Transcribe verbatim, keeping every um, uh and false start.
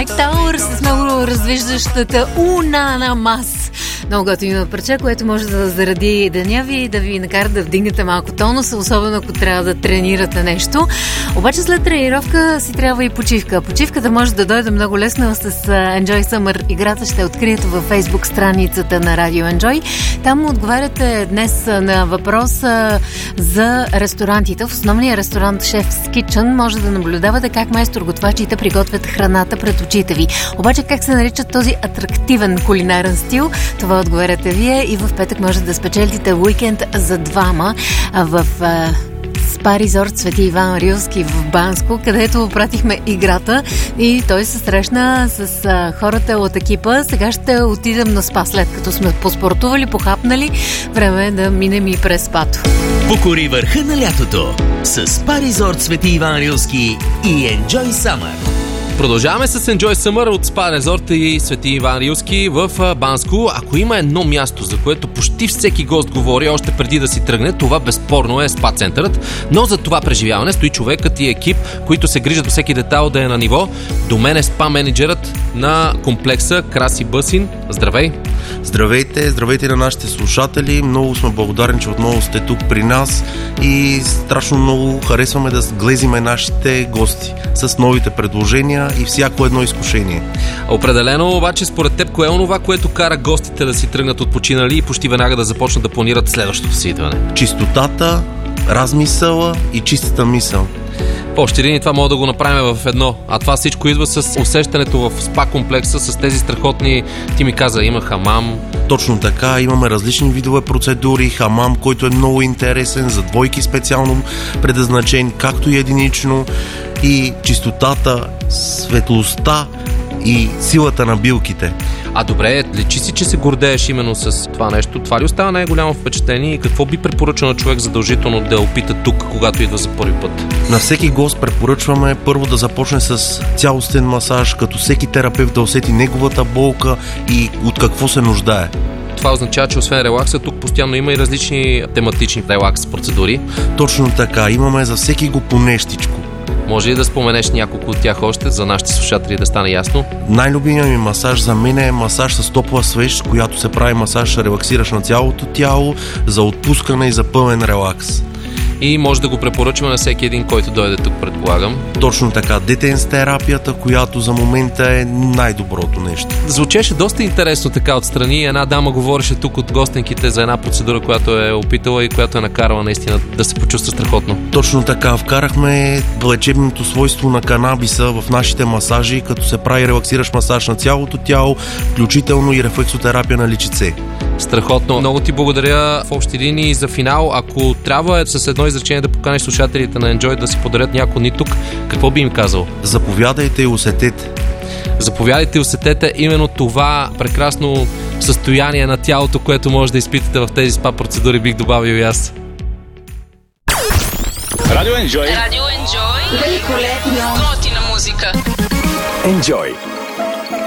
Майк Тауър с много развиждащата Унана Мас. Много готино парче, което може да заради деня ви и да ви накара да вдигнете малко тонус, особено ако трябва да тренирате нещо. Обаче след тренировка си трябва и почивка. Почивката може да дойде много лесно с Enjoy Summer. Играта ще откриете във Facebook страницата на Radio Enjoy. Там отговаряте днес на въпроса за ресторантите. В основния ресторант Chef's Kitchen може да наблюдавате как майстор-готвачите приготвят храната пред очите ви. Обаче как се нарича този атрактивен кулинарен стил? Това отговаряте вие и в петък може да спечелите уикенд за двама в Спа Резорт Свети Иван Рилски в Банско, където пратихме играта и той се срещна с а, хората от екипа. Сега ще отидем на спа, след като сме поспортували, похапнали. Време е да минем и през спато. Покори върха на лятото с Спа Резорт Свети Иван Рилски и Enjoy Summer. Продължаваме с Enjoy Summer от Спа Резорт и Свети Иван Рилски в Банско. Ако има едно място, за което почти всеки гост говори още преди да си тръгне, това безспорно е спа центърът. Но за това преживяване стои човекът и екип, които се грижат до всеки детайл да е на ниво. До мен е спа менеджерът на комплекса Краси Бъсин. Здравей! Здравейте, здравейте на нашите слушатели. Много сме благодарни, че отново сте тук при нас и страшно много харесваме да глезиме нашите гости с новите предложения и всяко едно изкушение. Определено, обаче според теб, кое е онова, което кара гостите да си тръгнат от починали и почти веднага да започнат да планират следващото си идване? Чистотата, размисъла и чистата мисъл. В общи линии това може да го направим в едно, а това всичко идва с усещането в спа комплекса, с тези страхотни, ти ми каза, има хамам. Точно така, имаме различни видове процедури, хамам, който е много интересен, за двойки специално предназначен, както и единично, и чистотата, светлостта и силата на билките. А добре, личи си, че се гордееш именно с това нещо. Това ли остава най-голямо впечатление и какво би препоръчал на човек задължително да опита тук, когато идва за първи път? На всеки гост препоръчваме първо да започне с цялостен масаж, като всеки терапевт да усети неговата болка и от какво се нуждае. Това означава, че освен релакса, тук постоянно има и различни тематични релакс процедури. Точно така, имаме за всеки го по нещичко. Може ли да споменеш няколко от тях още, за нашите слушатели да стане ясно? Най-любимият ми масаж за мен е масаж с топла свеж, която се прави масаж, релаксираш на цялото тяло, за отпускане и за пълен релакс. И може да го препоръчваме на всеки един, който дойде тук, предполагам. Точно така, детенс терапията, която за момента е най-доброто нещо. Звучеше доста интересно така отстрани. Една дама говореше тук от гостенките за една процедура, която е опитала и която е накарала наистина да се почувства страхотно. Точно така, вкарахме лечебното свойство на канабиса в нашите масажи, като се прави релаксиращ масаж на цялото тяло, включително и рефлексотерапия на личице. Страхотно. Много ти благодаря в общи линии за финал. Ако трябва е с едно изречение да поканиш слушателите на Enjoy да си подарят някой ни тук, какво би им казал? Заповядайте и усетете. Заповядайте и усетете именно това прекрасно състояние на тялото, което може да изпитате в тези спа процедури, бих добавил и аз. Радио Enjoy. Радио Enjoy. Великолепно. Готина музика. Enjoy.